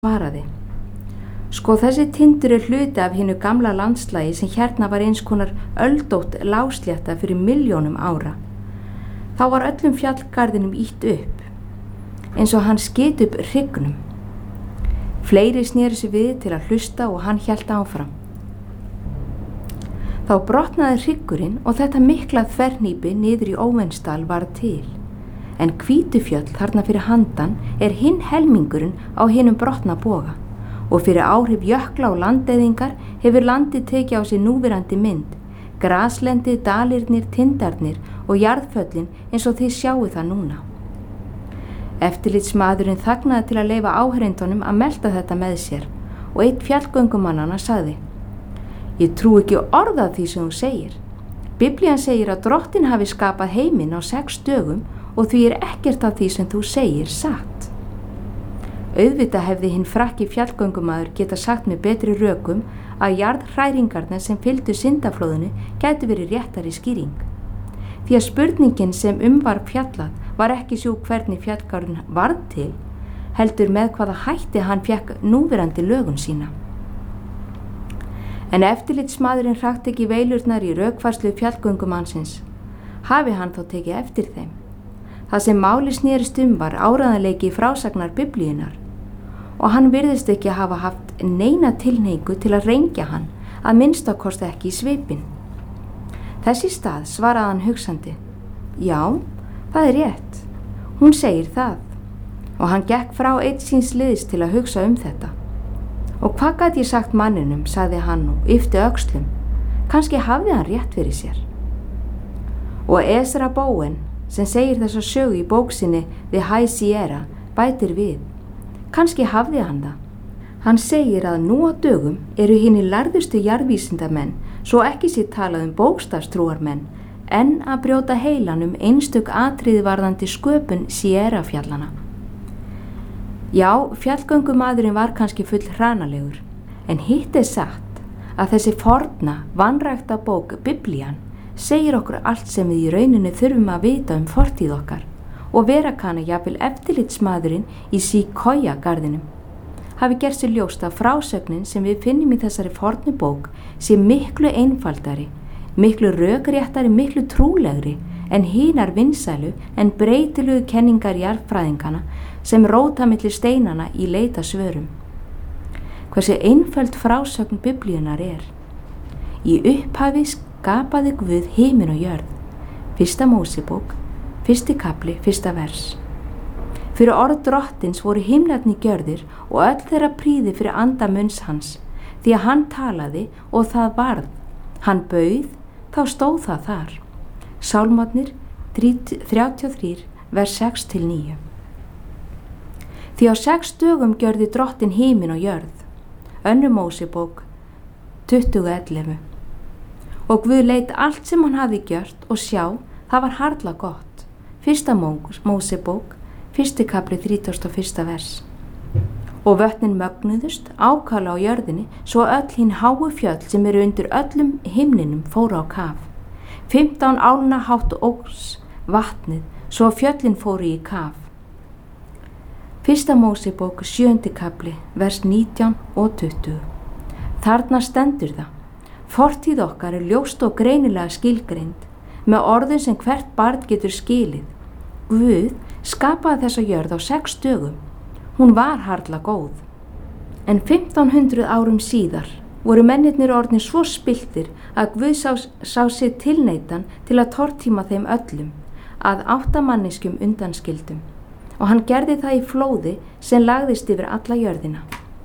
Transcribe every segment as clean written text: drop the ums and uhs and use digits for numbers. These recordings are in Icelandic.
svaraði: Sko, þessi tindur hluti af hinu gamla landslagi sem hérna var eins konar öldótt lágslétta fyrir milljónum ára. Þá var öllum fjallgarðinum ýtt upp, eins og hann skyti upp hryggnum. Fleiri snéru sig við til að hlusta og hann hélt áfram. Þá brotnaði hryggurinn og þetta mikla þvernýpi niður í Óvensdal var til. En Hvítufjöll þarna fyrir handan hinn helmingurinn á hinum brotna boga og fyrir áhrif jökla og landeyðingar hefur landið tekið á sig núverandi mynd, graslendi, dalirnir, tindarnir og jarðföllin eins og þið sjáu það núna. Eftirlitsmaðurinn þagnaði til að leyfa áheyrendunum að melta þetta með sér og einn fjallgöngumannanna sagði: Ég trú ekki orð af því sem þú segir. Biblían segir að Drottinn hafi skapað heiminn á 6 dögum og því ekkert af því sem þú segir satt. Auðvitað hefði hinn frakki fjallgöngumaður geta sagt með betri rökum að jarðhræringarnar sem fylgdu syndaflóðinu gætu verið réttari skýring. Því að spurningin sem var fjallað var ekki sú hvernig fjallgarðurinn varð til, heldur með hvaða hætti hann fékk núverandi lögun sína. En eftirlitsmaðurinn hrakti ekki veilurnar í rökfærslu fjallgöngumannsins. Hafi hann þá tekið eftir þeim. Það sem máli snerist var áreiðanleiki frásagnar Biblíunnar og hann virðist ekki hafa haft neina tilhneigingu til að rengja hann, að minnstakosti ekki í svipinn. Þess í stað svaraði hann hugsandi: Já, það rétt. Hún segir það. Og hann gekk frá einn síns liðs til að hugsa þetta. Og hvað gat ég sagt manninum, sagði hann og yppti öxlum. Kannski hafði hann rétt fyrir sér. Og Ezra Bowen, sem segir þessa sögu í bók sinni The High Sierra, bætir við: Kannski hafði hann það. Hann segir að nú á dögum eru hinir lærðustu jarðvísindamenn, svo ekki sé talað bókstafstrúarmenn, en að brjóta heilanum einstök atriði varðandi sköpun Sierra-fjallana. Já, fjallgöngumaðurinn var kannski full hranalegur, en hitt satt að þessi forna, vanrækta bók Biblían segir okkur allt sem við í rauninu þurfum að vita fortíð okkar og vera kanna jafnvel eftirlitsmaðurinn í Sequoia-garðinum hafi gert sér ljóst að frásögnin sem við finnum í þessari fornu bók sé miklu einfaldari, miklu rökréttari, miklu trúlegri en hinar vinsælu en breytilegu kenningar jarðfræðingana sem róta milli steinana í leita svörum. Hversu einföld frásögn Biblíunnar Í upphafi skapaði Guð himinn og jörð. 1. Mósebók, 1. kafli, 1. vers. Fyrir orð Drottins voru himnarnir gjörðir og öll þeirra prýði fyrir anda munns hans, því að hann talaði og það varð. Hann bauð, þá stóð það þar. Sálmarnir 33, vers 6-9. Því á 6 dögum gjörði Drottinn himinn og jörð. 2. Mósebók 20:11. Og Guð leit allt sem hann hafði gjört og sjá, það var harla gott. 1. Mósebók, 1. kafli, 31. vers. Og vötnin mögnuðust ákala á jörðinni, svo öll hinn háu fjöll sem eru undir öllum himninum fóru á kaf. 15 álna hátt óx vatnið, svo fjöllin fóru í kaf. 1. Mósebók, 7. kafli, vers 19 og 20. Þarna stendur það: Fortíð okkar ljóst og greinilega skilgreind, með orðum sem hvert barn getur skilið. Guð skapaði þessa jörð á 6 dögum. Hún var harla góð. En 1500 árum síðar voru mennirnir orðnir svo spilltir að Guð sá sig tilneitan til að tortíma þeim öllum, að 8 manneskjum undanskildum, og hann gerði það í flóði sem lagðist yfir alla jörðina.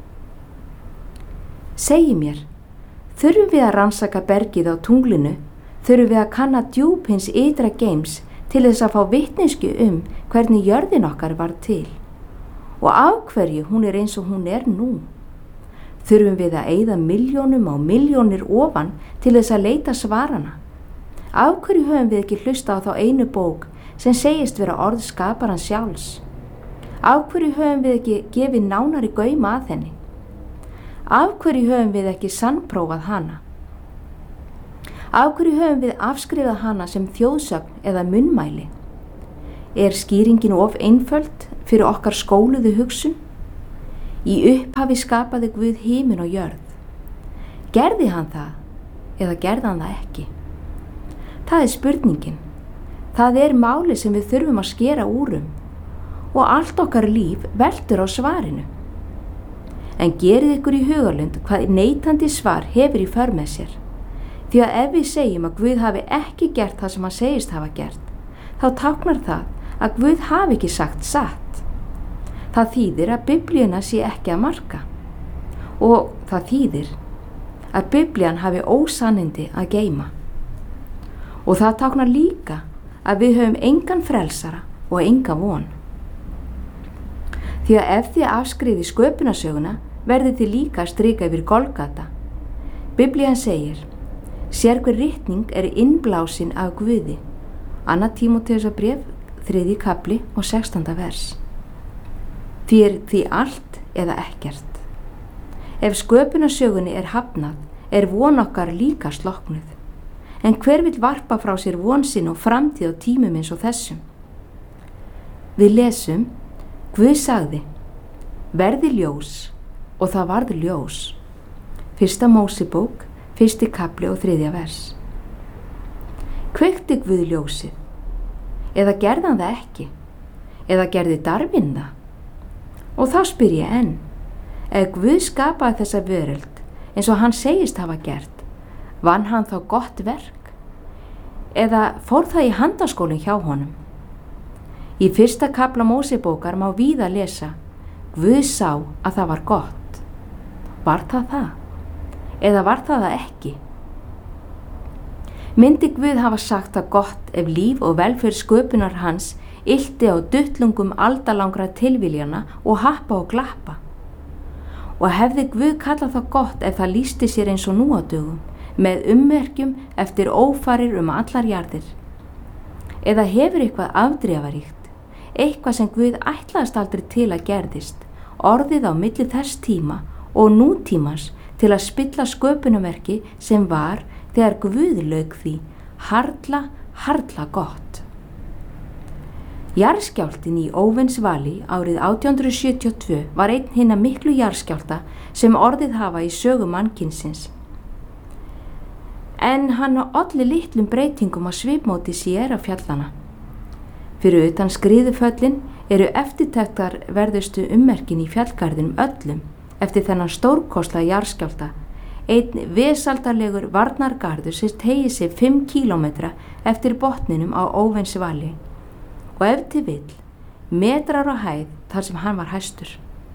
Segi mér, þurfum við að rannsaka bergið á tunglinu, þurfum við að kanna djúp hins ytra geims til þess að fá vitneskju hvernig jörðin okkar var til og af hverju hún eins og hún nú. Þurfum við að eyða milljónum á milljónir ofan til þess að leita svarana. Af hverju höfum við ekki hlusta á þá einu bók sem segist vera orð skaparans sjálfs? Af hverju höfum við ekki gefið nánari gauma að henni? Af hverju höfum við ekki sannprófað hana? Af hverju höfum við afskrifað hana sem þjóðsögn eða munnmæli? Skýringin of einföld fyrir okkar skóluðu hugsun? Í upphafi skapaði Guð himin og jörð. Gerði hann það eða gerði hann það ekki? Það er spurningin. Það er málið sem við þurfum að skera úr og allt okkar líf veltur á svarinu. En gerið ykkur í hugarlund hvað neitandi svar hefur í för með sér. Því að ef við segjum að Guð hafi ekki gert það sem hann segist hafa gert, þá táknar það að Guð hafi ekki sagt satt. Það þýðir að Biblíuna sé ekki að marka og það þýðir að Biblían hafi ósannindi að geyma. Og það táknar líka að við höfum engan frelsara og enga von. Því að ef þið afskriði sköpunarsöguna verðið þið líka að strika yfir Golgata. Biblían segir: sérhver ritning er innblásin af Guði. 2. Tímóteusarbréf, 3. kapli og 16. vers. Því er því allt eða ekkert. Ef sköpunarsögunni er hafnað, er von okkar líka slokknuð. En hver vill varpa frá sér von sinn og framtíð á tímum eins og þessum? Við lesum: Guð sagði: verði ljós, og það varð ljós. 1. Mósebók, 1. kapli og 3. vers. Kveikti Guð ljósið? Eða gerði hann það ekki? Eða gerði Darwin það? Og þá spyr ég enn, ef Guð skapaði þessa veröld eins og hann segist hafa gert, vann hann þá gott verk? Eða fór það í handaskólinn hjá honum? Í 1. kafla Mósebókar má víða lesa: Guð sá að það var gott. Var það það? Eða var það ekki? Myndi Guð hafa sagt það gott ef líf og velferð sköpunar hans ylti á duttlungum aldalangra tilviljana og happa og glappa? Og hefði Guð kallað það gott ef það lýsti sér eins og nú á dögum, með ummerkjum eftir ófarir allar jarðir? Eða hefur eitthvað afdrifaríkt, eitthvað sem Guð ætlaðist aldrei til að gerðist, orðið á milli þess tíma og nútímans til að spilla sköpunarverki sem var þegar Guð lauk því harla gott? Jarðskjálftinn í Óvensvali árið 1872 var einn hinna miklu jarðskjálfta sem orðið hafa í sögu mannkynsins. En hann olli litlum breytingum á svipmóti Sierrafjallanna. Fyrir utan skriðuföllin eru eftirtektarverðustu ummerkin í fjallgarðinum öllum eftir þennan stórkostlega jarðskjálfta, einn vesaldarlegur varnargarður sem teygir sig 5 kílómetra eftir botninum á Óvensvali og ef til vill metrar á hæð þar sem hann var hæstur.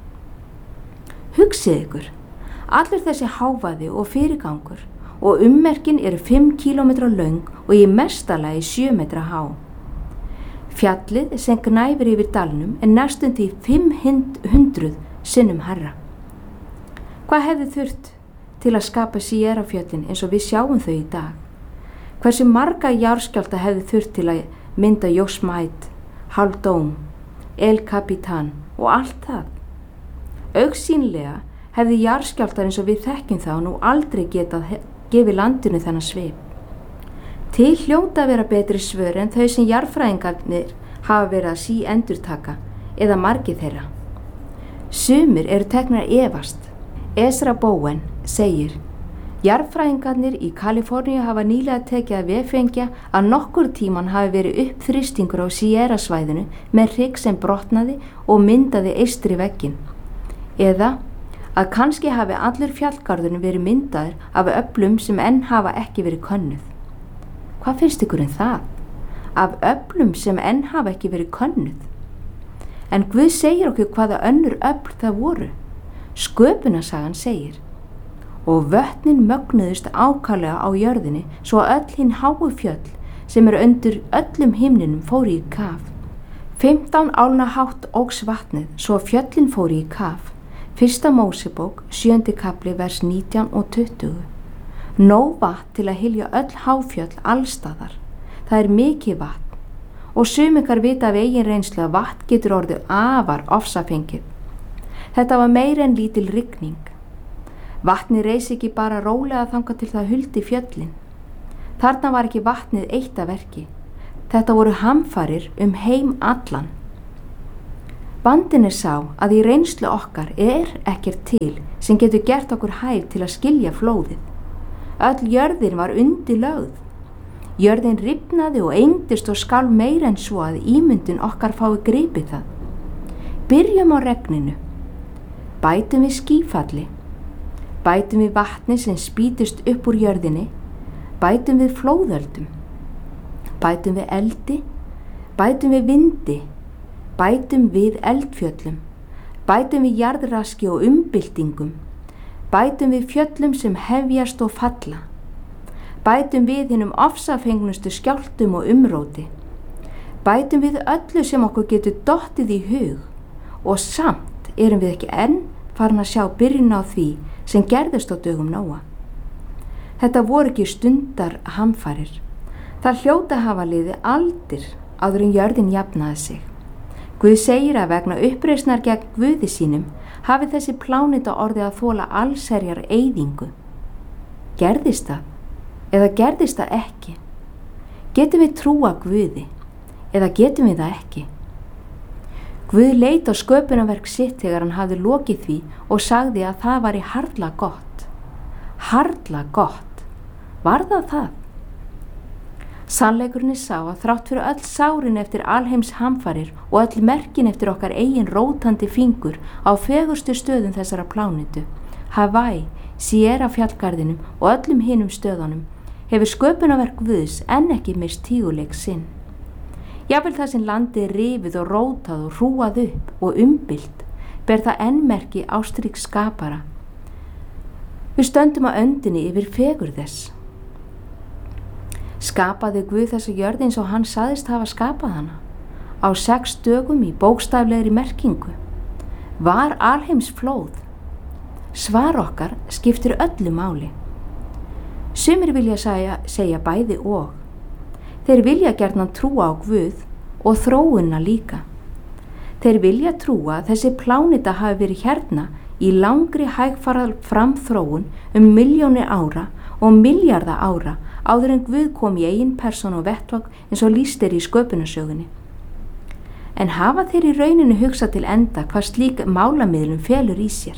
Hugsið ykkur, allur þessi hávaði og fyrirgangur og ummerkin eru 5 kílómetra löng og í mestalagi 7 metra há. Fjallið sem gnæfir yfir dalnum er næstum því 500 sinnum hærra. Hvað hefði þurft til að skapa Sierrafjöllin eins og við sjáum þau í dag? Hversu marga jarðskjálfta hefði þurft til að mynda Yosemite, Haldón, El Capitan og allt það? Augsýnilega hefði jarðskjálftar eins og við þekkjum þá nú aldrei getað gefið landinu þennan svip. Til hljóta að vera betri svör en þau sem jarðfræðingarnir hafa verið að endurtaka eða margir þeirra. Sumir eru teknar efast. Ezra Bowen segir: jarðfræðingarnir í Kaliforníu hafa nýlega tekið að vefengja að nokkur tíman hafi verið uppþrýstingur á Sierrasvæðinu með hrygg sem brotnaði og myndaði eystri vegginn. Eða að kannski hafi allur fjallgarðurinn verið myndaður af öflum sem enn hafa ekki verið könnuð. Hvað finnst ykkur það? Af öflum sem enn hafa ekki verið könnuð? En Guð segir okkur hvaða önnur öfl það voru. Sköpunarsagan segir: og vötnin mögnuðust ákaflega á jörðinni svo að öll hinn háu fjöll sem eru undir öllum himninum fóru í kaf. 15 álna hátt óx vatnið svo að fjöllin fóru í kaf. 1. Mósebók, 7. kapli, vers 19 og 20. Nóg vatn til að hylja öll háfjöll allstaðar. Það er mikið vatn og sumikar vita af eigin reynslu að vatn getur orðið afar ofsafengið. Þetta var meira en lítil rigning. Vatnið reis ekki bara rólega þangað til það huldi fjöllin. Þarna var ekki vatnið eitt að verki. Þetta voru hamfarir heim allan. Vandinn sá að í reynslu okkar ekkert til sem getur gert okkur hæf til að skilja flóðið. Öll jörðin var undirlögð. Jörðin rifnaði og engdist og skalf meira en svo að ímyndun okkar fái gripið það. Byrjum á regninu. Bætum við skýfalli. Bætum við vatni sem spýtist upp úr jörðinni. Bætum við flóðöldum. Bætum við eldi. Bætum við vindi. Bætum við eldfjöllum. Bætum við jarðraski og umbyltingum. Bætum við fjöllum sem hefjast og falla. Bætum við hinum ofsafengnustu skjálftum og umróti. Bætum við öllu sem okkur getur dottið í hug og samt erum við ekki enn farin að sjá byrjun á því sem gerðist á dögum Nóa. Þetta voru ekki stundar hamfarir. Það hljóta hafa liðið aldir áður en jörðin jafnaði sig. Guð segir að vegna uppreisnar gegn Guði sínum hafi þessi pláneta orðið að þola allsherjar eyðingu. Gerðist það? Eða gerðist það ekki? Getum við trúa Guði? Eða getum við það ekki? Guð leit á sköpunarverk sitt þegar hann hafði lokið því og sagði að það væri harla gott. Harla gott. Var það það? Sannleikurinn sá að þrátt fyrir öll sárin eftir alheims hamfarir og öll merkin eftir okkar eigin rótandi fingur á fegurstu stöðum þessara plánetu, Hawaii, Sierra fjallgarðinum og öllum hinum stöðunum, hefur sköpunarverk Guðs enn ekki mist tíguleik sinn. Jafnvel það sem landið er rifið og rótað og hrúað upp og umbylt, ber það enn merki ástríks skapara. Við stöndum á öndinni yfir fegur þess. Skapaði Guð þessa jörð eins og hann sagðist hafa skapað hana, á 6 dögum í bókstaflegri merkingu. Var alheims flóð? Svar okkar skiptir öllu máli. Sumir vilja segja bæði og. Þeir vilja gjarnan trúa á Guð og þróunna líka. Þeir vilja trúa að þessi pláneta hafi verið hérna í langri hægfarað framþróun milljónir ára og milljarða ára áður en Guð kom í eigin persón og vettvang eins og lýst í sköpunarsögunni. En hafa þeir í rauninu hugsað til enda hvað slík málamiðlun felur í sér?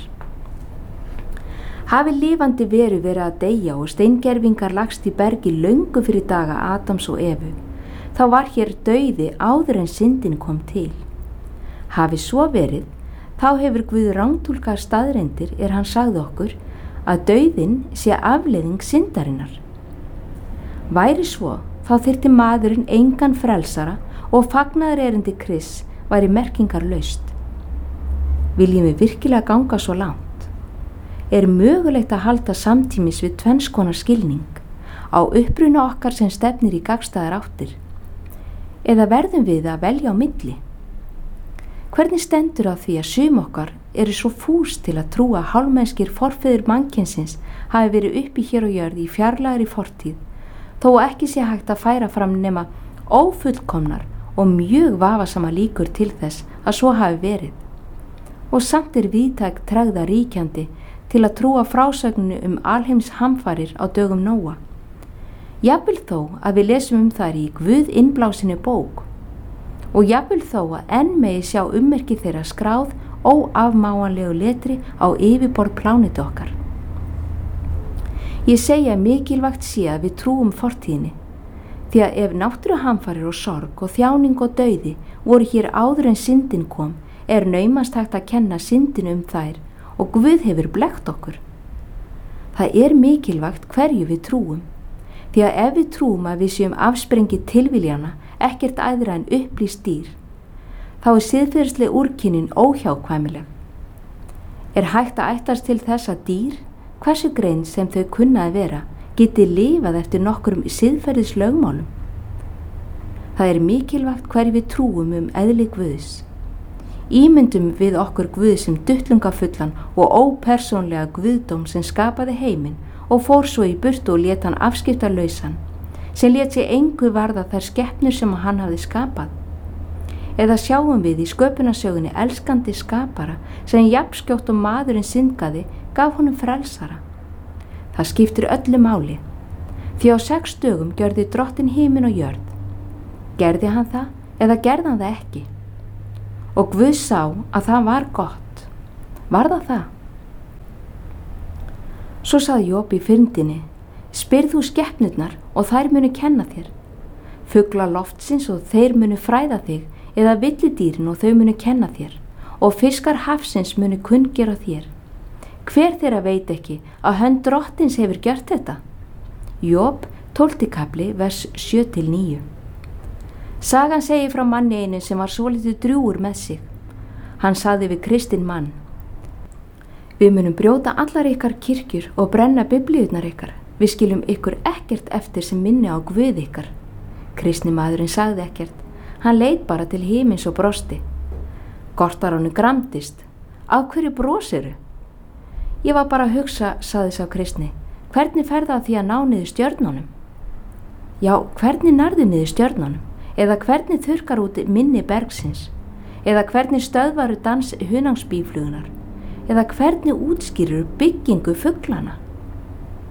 Hafi lifandi verið að deyja og steingervingar lagst í bergi löngu fyrir daga Adams og Evu, þá var hér dauði áður en syndin kom til. Hafi svo verið, þá hefur Guð rangtúlkað staðreyndir hann sagði okkur að dauðinn sé afleiðing syndarinnar. Væri svo, þá þyrfti maðurinn engan frelsara og fagnaðarerindi Krists væri merkingarlaust. Viljum við virkilega ganga svo langt? Er mögulegt að halda samtímis við tvenns konar skilning á uppruna okkar sem stefnir í gagnstæðar áttir? Eða verðum við að velja á milli? Hvernig stendur á því að sum okkar eru svo fús til að trúa að hálfmennskir forfeður mannkynsins hafi verið uppi hér á jörð í fjarlægri fortíð, þó ekki sé hægt að færa fram nema ófullkomnar og mjög vafasama líkur til þess að svo hafi verið. Og samt víðtæk tregða ríkjandi til að trúa frásögninu alheims hamfarir á dögum Nóa. Jafnvel þó að við lesum þær í Guð innblásinni bók og jafnvel þó að enn megi sjá ummerki þeirra skráð óafmáanlegu letri á yfirborð plánetu okkar. Ég segja mikilvægt sé að við trúum fortíðinni, því að ef náttúruhamfarir og sorg og þjáning og dauði voru hér áður en syndin kom, naumast hægt að kenna syndinu þær og Guð hefur blekkt okkur. Það mikilvægt hverju við trúum, því að ef við trúum að við séum afsprengi tilviljana ekkert æðra en upplýst dýr, þá siðferðisleg úrkynnin óhjákvæmileg. Hægt að ætlast til þess að dýr, hversu grein sem þau kunna að vera, geti lifað eftir nokkrum siðferðislögmálum? Það mikilvægt hverju við trúum eðli Guðs. Ímyndum við okkur Guð sem duttlungafullan og ópersónlega Guðdóm sem skapaði heiminn og fór svo í burtu og lét hann afskiptalausan, sem lét sig engu varða þær skepnur sem hann hafði skapað? Eða sjáum við í sköpunarsögunni elskandi skapara sem jafnskjótt og maðurinn syndgaði gaf honum frelsara? Það skiptir öllu máli, því á 6 dögum gjörði Drottinn himinn og jörð. Gerði hann það eða gerði hann það ekki? og Guð sá að það var gott. Var það það? Svo sagði Job í fyrndinni: spyrð þú skepnurnar og þær munu kenna þér. Fugla loftsins og þeir munu fræða þig, eða villidýrin og þau munu kenna þér, og fiskar hafsins munu kunngera þér. Hver þeirra veit ekki að hönd Drottins hefur gert þetta? Job 12. kafli, vers 7-9. Sagan segir frá manni einu sem var svolítið drjúgur með sig. Hann sagði við kristinn mann: við munum brjóta allar ykkar kirkjur og brenna biblíurnar ykkar. Við skiljum ykkur ekkert eftir sem minni á Guð ykkar. Kristni maðurinn sagði ekkert. Hann leit bara til himins og brosti. Gortarónu gramdist. Af hverju brosiru? Ég var bara að hugsa, sagði sá kristni. Hvernig fer það því að ná niður stjörnunum? Já, hvernig nærðu niður stjörnunum? Eða hvernig þurkar út minni bergsins? Eða hvernig stöðvaru dans hunangsbíflugunar? Eða hvernig útskýrur byggingu fuglana?